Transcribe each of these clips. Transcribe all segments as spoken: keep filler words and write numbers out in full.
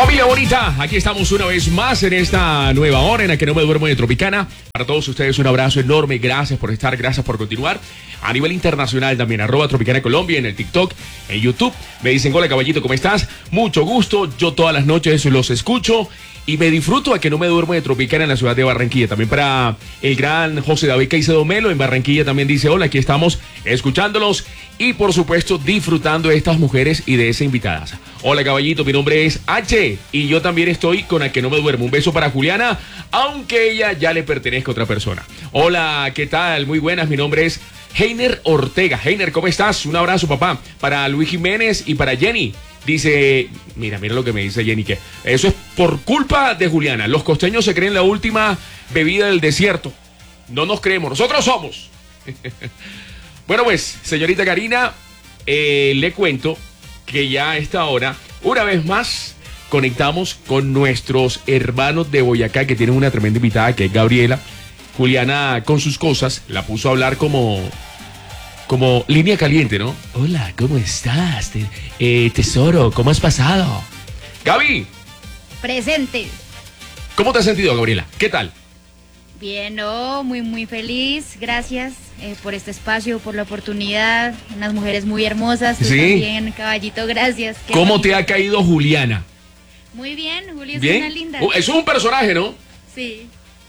Familia bonita, aquí estamos una vez más en esta nueva hora en la que no me duermo de Tropicana. Para todos ustedes un abrazo enorme, gracias por estar, gracias por continuar. A nivel internacional también, arroba Tropicana Colombia en el TikTok, en YouTube. Me dicen, hola caballito, ¿cómo estás? Mucho gusto, yo todas las noches los escucho y me disfruto a que no me duermo de Tropicana en la ciudad de Barranquilla. También para el gran José David Caicedo Melo en Barranquilla también dice, hola, aquí estamos escuchándolos y por supuesto disfrutando de estas mujeres y de esa invitada. Hola caballito, mi nombre es H y yo también estoy con la que no me duermo. Un beso para Juliana, aunque ella ya le pertenezca a otra persona. Hola, ¿qué tal? Muy buenas, mi nombre es Heiner Ortega. Heiner, ¿cómo estás? Un abrazo, papá. Para Luis Jiménez y para Jenny. Dice, mira, mira lo que me dice Jenny, que eso es por culpa de Juliana. Los costeños se creen la última bebida del desierto. No nos creemos, nosotros somos. Bueno, pues, señorita Karina, eh, le cuento que ya a esta hora, una vez más, conectamos con nuestros hermanos de Boyacá, que tienen una tremenda invitada, que es Gabriela. Juliana, con sus cosas, la puso a hablar como... como línea caliente, ¿no? Hola, ¿cómo estás? Te, eh, tesoro, ¿cómo has pasado? Gaby. Presente. ¿Cómo te has sentido, Gabriela? ¿Qué tal? Bien, no, muy, muy feliz. Gracias eh, por este espacio, por la oportunidad. Unas mujeres muy hermosas. Tú sí. También, caballito, gracias. Qué ¿Cómo bonito. te ha caído Juliana? Muy bien, Juli es ¿Bien? una linda. Uh, es un personaje, ¿no? Sí.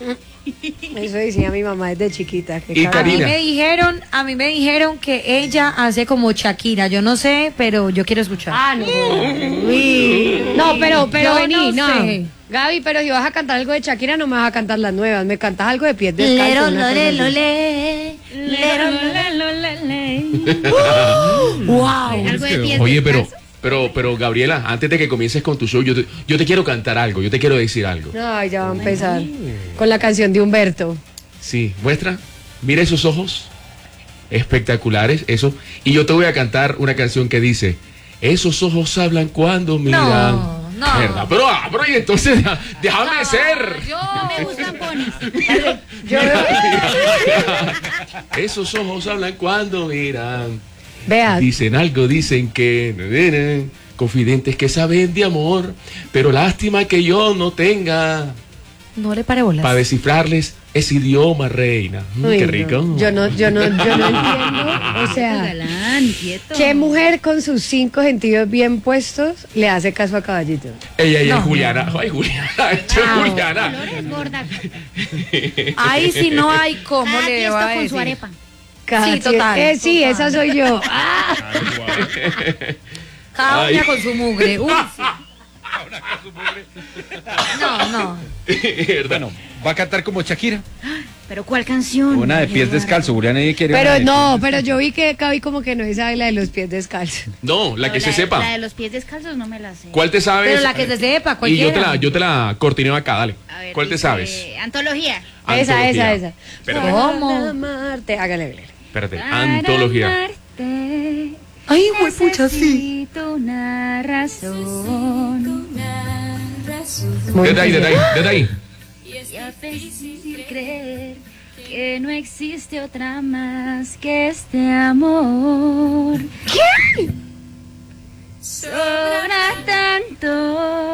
Eso decía mi mamá desde chiquita. Que Y cada- A mí Karina. me dijeron, a mí me dijeron que ella hace como Shakira. Yo no sé, pero yo quiero escuchar. Ah, no. Uy. No, pero, pero Yo vení, no no. sé. Gaby, pero si vas a cantar algo de Shakira, no me vas a cantar las nuevas. Me cantas algo de pies descalzos. Lero, una cosa lore, así. lole. Lero, lole, lole. Wow. Algo de pies Oye, pero, descalzos. pero, pero, Gabriela, antes de que comiences con tu show, yo te, yo te quiero cantar algo, yo te quiero decir algo. Ay, ya va a empezar con la canción de Humberto. Sí, muestra, mira esos ojos espectaculares, eso. Y yo te voy a cantar una canción que dice, esos ojos hablan cuando miran. No, no. ¿Verdad? Pero, ah, pero y entonces, deja- déjame No, ser. Yo No me gustan ponis. Yo, Esos ojos hablan cuando miran. vea, Dicen algo, dicen que... Confidentes que saben de amor, pero lástima que yo no tenga no le pare bolas. para descifrarles ese idioma, reina. Mm, uy, qué no. rico. Yo no, yo no, yo no entiendo. O sea, Galán, quieto. ¿qué mujer con sus cinco sentidos bien puestos le hace caso a Caballito? Ella, ella No. es Juliana. Ay, Juliana. Esto es Ah, Juliana. Flores gorda. Ahí sí no hay cómo Cada le tiesto va a con decir. su arepa. Cada Sí, total, Eh, sí, total. esa soy yo. Ah, Cada Ay. una con su mugre. Uy, sí. No, no. ¿Verdad? Bueno, va a cantar como Shakira. ¿Pero cuál canción? Una de pies descalzos. Julián nadie quiere. una pero de no, pies pero yo vi que Gaby como que no sabe la de los pies descalzos. No, la No, que se de- sepa. La de los pies descalzos no me la sé. ¿Cuál te sabes? Pero la que se sepa, Y cualquiera. yo te la, yo te la cortineo acá, dale. A ver, ¿Cuál te dice, sabes? Antología. Esa, Antología. esa, esa. Espérate, ¿Cómo? Para amarte. Hágale, hágale. espérate. Para Antología. amarte, Ay, huepucha, sí. necesito una razón. Muy Desde ahí, bien. desde ahí, desde ahí. Y a persistir creer que no existe otra más que este amor. ¿Qué? Sobra tanto